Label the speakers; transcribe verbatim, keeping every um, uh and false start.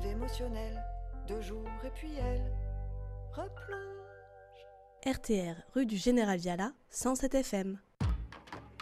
Speaker 1: rêve émotionnel, deux jours et puis elle replonge.
Speaker 2: R T R, rue du Général Viala, cent sept F M.